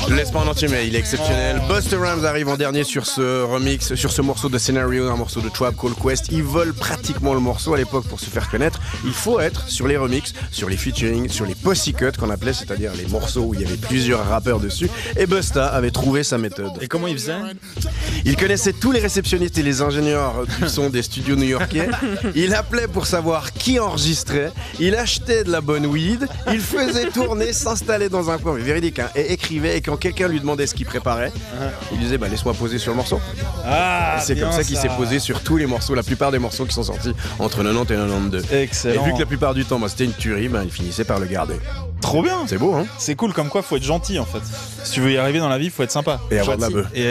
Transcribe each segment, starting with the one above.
Je le laisse pas en entier, mais il est exceptionnel. Busta Rhymes arrive en dernier sur ce remix, sur ce morceau de Scenario, un morceau de Tribe Called Quest. Il vole pratiquement le morceau à l'époque pour se faire connaître. Il faut être sur les remixes, sur les featuring, sur les posse cuts qu'on appelait, c'est-à-dire les morceaux où il y avait plusieurs rappeurs dessus. Et Busta avait trouvé sa méthode. Et comment il faisait ? Il connaissait tous les réceptionnistes et les ingénieurs du son des studios new-yorkais. Il appelait pour savoir qui enregistrait. Il achetait de la bonne weed. Il faisait tourner, s'installait dans un coin, mais véridique, hein, et écrivait. Et quand quelqu'un lui demandait ce qu'il préparait, il disait laisse-moi poser sur le morceau. Ah, et c'est comme ça qu'il s'est posé sur tous les morceaux, la plupart des morceaux qui sont sortis entre 90 et 92. Excellent. Et vu que la plupart du temps c'était une tuerie, il finissait par le garder. Trop bien. C'est beau, hein. C'est cool, comme quoi faut être gentil en fait. Si tu veux y arriver dans la vie, faut être sympa. Et avoir de la bœuf. Et...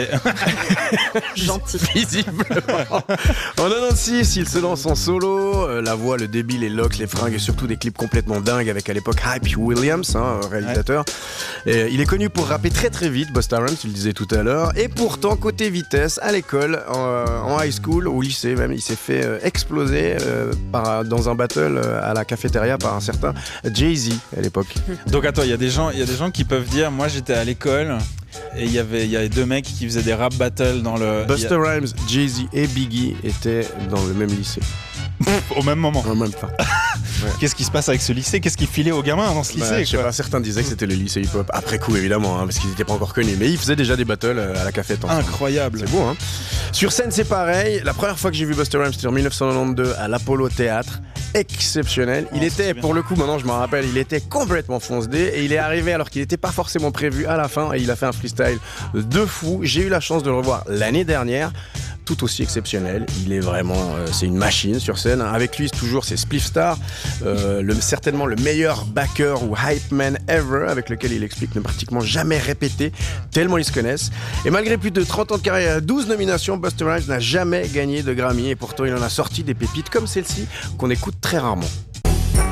Gentil. Visiblement. En 96, il se lance en solo. La voix, le débit, les locks, les fringues et surtout des clips complètement dingues avec à l'époque Hype Williams, réalisateur. Et il est connu pour rapper très très vite, Busta Rhymes, tu le disais tout à l'heure. Et pourtant, côté vitesse, à l'école, en high school, au lycée même, il s'est fait exploser dans un battle à la cafétéria par un certain Jay-Z à l'époque. Donc attends, il y a des gens qui peuvent dire, moi j'étais à l'école et il y avait deux mecs qui faisaient des rap battles dans le... Busta Rhymes, Jay-Z et Biggie étaient dans le même lycée. Au même moment. En même temps. Ouais. Qu'est-ce qui se passe avec ce lycée ? Qu'est-ce qui filait aux gamins dans ce lycée ? Je sais pas, certains disaient que c'était le lycée hip-hop. Après coup, évidemment, parce qu'ils n'étaient pas encore connus. Mais ils faisaient déjà des battles à la café. Incroyable. C'est beau, hein. Sur scène, c'est pareil. La première fois que j'ai vu Busta Rhymes, c'était en 1992 à l'Apollo Théâtre. Exceptionnel. Il était, pour le coup, maintenant je m'en rappelle, il était complètement fonce-dé et il est arrivé alors qu'il n'était pas forcément prévu à la fin et il a fait un freestyle de fou. J'ai eu la chance de le revoir l'année dernière. Tout aussi exceptionnel, il est vraiment, c'est une machine sur scène. Avec lui, toujours c'est Spliff Star, certainement le meilleur backer ou hype man ever, avec lequel il explique ne pratiquement jamais répéter, tellement ils se connaissent. Et malgré plus de 30 ans de carrière, 12 nominations, Busta Rhymes n'a jamais gagné de Grammy et pourtant il en a sorti des pépites comme celle-ci qu'on écoute très rarement.